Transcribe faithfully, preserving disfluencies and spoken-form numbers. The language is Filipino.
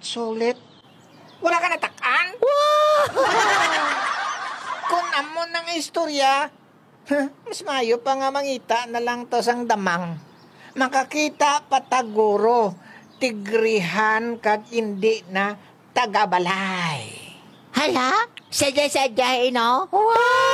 Sulit. Wala ka natakan? Kung amon ng istorya, mas mayo pa nga mangita na lang to sang damang. Makakita pataguro, tigrihan kag hindi na tagabalay. Hala, sadya-sadya, no? Wow!